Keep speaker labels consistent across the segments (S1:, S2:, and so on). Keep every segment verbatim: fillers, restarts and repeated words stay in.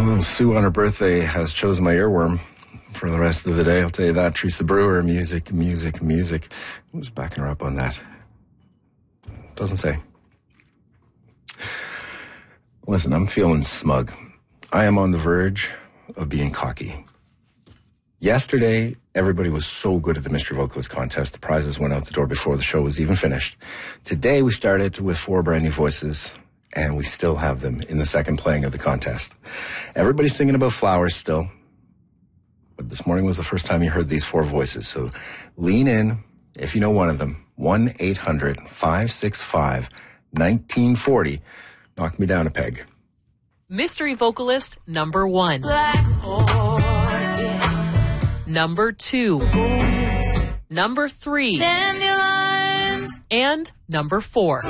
S1: Well, Sue on her birthday has chosen my earworm for the rest of the day. I'll tell you that. Teresa Brewer, music, music, music. Who's backing her up on that? Doesn't say. Listen, I'm feeling smug. I am on the verge of being cocky. Yesterday, everybody was so good at the Mystery Vocalist contest. The prizes went out the door before the show was even finished. Today, we started with four brand new voices, and we still have them in the second playing of the contest. Everybody's singing about flowers still, but this morning was the first time you heard these four voices. So lean in if you know one of them. one eight hundred five six five one nine four zero. Knock me down a peg.
S2: Mystery Vocalist number one. Number two. Number three. Dandelions. And number four.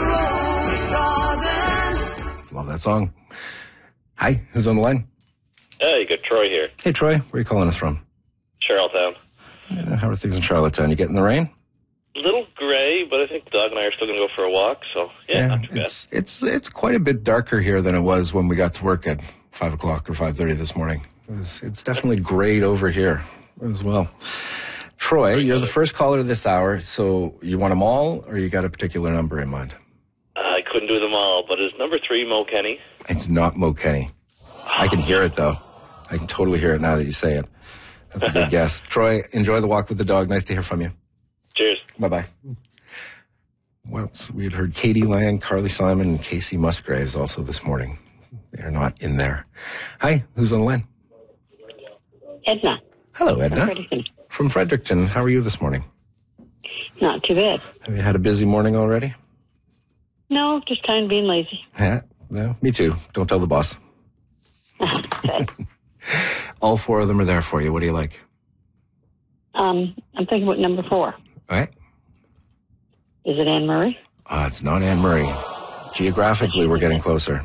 S1: Love that song. Hi, who's on the line?
S3: Hey, you got Troy here.
S1: Hey, Troy. Where are you calling us from?
S3: Charlottetown.
S1: Yeah, how are things in Charlottetown? You getting the rain?
S3: A little gray, but I think the dog and I are still going to go for a walk, so yeah, yeah not too bad.
S1: It's, it's, it's quite a bit darker here than it was when we got to work at five o'clock or five thirty this morning. It was, it's definitely grayed over here as well. Troy, you're the first caller this hour, so you want them all, or you got a particular number in mind?
S3: I couldn't do them all, but is number three Mo Kenny?
S1: It's not Mo Kenny. I can hear it, though. I can totally hear it now that you say it. That's a good guess. Troy, enjoy the walk with the dog. Nice to hear from you.
S3: Cheers.
S1: Bye-bye. Well, we had heard Katie Lang, Carly Simon, and Casey Musgraves also this morning. They are not in there. Hi, who's on the line?
S4: Edna.
S1: Hello, Edna.
S4: From Fredericton.
S1: From Fredericton. How are you this morning?
S4: Not too bad.
S1: Have you had a busy morning already?
S4: No, just kind of being lazy.
S1: Yeah, no, me too. Don't tell the boss. All four of them are there for you. What do you like?
S4: Um, I'm thinking about number four.
S1: All right.
S4: Is it Anne Murray?
S1: Uh, it's not Anne Murray. Geographically, we're getting closer.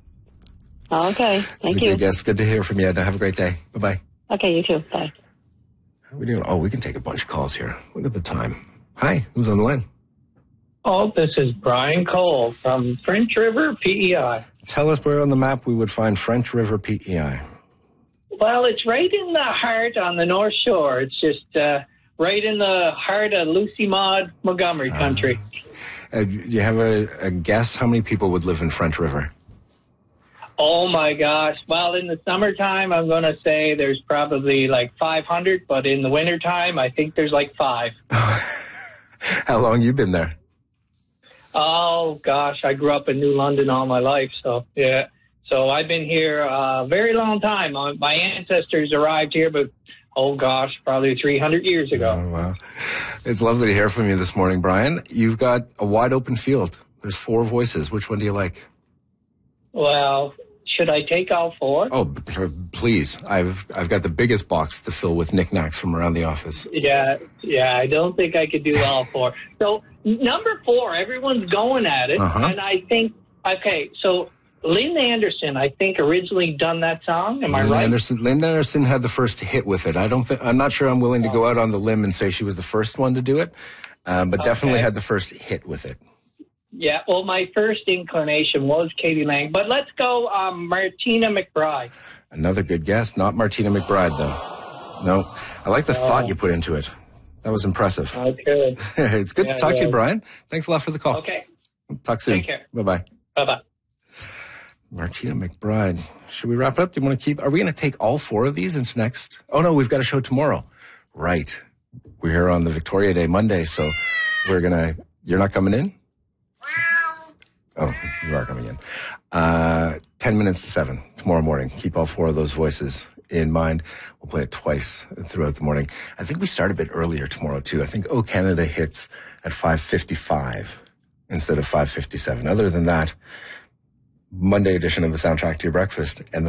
S4: Okay, thank you.
S1: Good guess. Good to hear from you, Edna. Have a great day. Bye-bye.
S4: Okay, you too. Bye.
S1: How are we doing? Oh, we can take a bunch of calls here. Look at the time. Hi, who's on the line?
S5: Oh, this is Brian Cole from French River, P E I.
S1: Tell us where on the map we would find French River, P E I.
S5: Well, it's right in the heart on the North Shore. It's just uh, right in the heart of Lucy Maud Montgomery country.
S1: Uh, uh, do you have a, a guess how many people would live in French River?
S5: Oh, my gosh. Well, in the summertime, I'm going to say there's probably like five hundred, but in the wintertime, I think there's like five.
S1: How long you been there?
S5: Oh, gosh, I grew up in New London all my life, so, yeah. So I've been here a very long time. My ancestors arrived here, but, oh, gosh, probably three hundred years ago.
S1: Oh, wow. It's lovely to hear from you this morning, Brian. You've got a wide open field. There's four voices. Which one do you like?
S5: Well, should I take all four?
S1: Oh, please. I've I've got the biggest box to fill with knickknacks from around the office.
S5: Yeah, yeah, I don't think I could do all four. So number four, everyone's going at it.
S1: Uh-huh.
S5: And I think, okay, so Lynn Anderson, I think, originally done that song. Am
S1: Lynn
S5: I right?
S1: Anderson, Lynn Anderson had the first hit with it. I don't think, I'm not sure I'm willing to go out on the limb and say she was the first one to do it, um, but definitely
S5: Okay.
S1: had the first hit with it.
S5: Yeah, well, my first inclination was Katie Lang. But let's go um, Martina McBride.
S1: Another good guess. Not Martina McBride, though. No. I like the
S5: Oh.
S1: thought you put into it. That was impressive.
S5: Okay.
S1: It's good
S5: Yeah,
S1: to talk to
S5: yeah.
S1: you, Brian. Thanks a lot for the call.
S5: Okay.
S1: Talk soon.
S5: Take care.
S1: Bye-bye.
S5: Bye-bye.
S1: Martina McBride. Should we wrap it up? Do you want to keep... Are we going to take all four of these into next... Oh, no, we've got a show tomorrow. Right. We're here on the Victoria Day Monday, so we're going to... You're not coming in? Oh, you are coming in. Uh, ten minutes to seven tomorrow morning. Keep all four of those voices in mind. We'll play it twice throughout the morning. I think we start a bit earlier tomorrow, too. I think O Canada hits at five fifty-five instead of five fifty-seven. Other than that, Monday edition of the Soundtrack to Your Breakfast and the